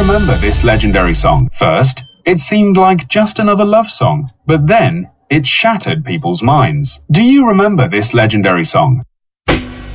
remember this legendary song? First, it seemed like just another love song, but then it shattered people's minds. Do you remember this legendary song?